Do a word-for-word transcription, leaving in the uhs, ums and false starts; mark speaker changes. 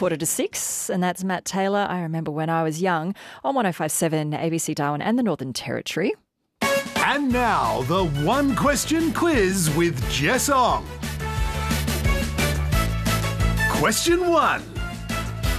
Speaker 1: quarter to six, and that's Matt Taylor. I remember when I was young on one oh five point seven A B C Darwin and the Northern Territory.
Speaker 2: And now, the one question quiz with Jess Ong. Question one.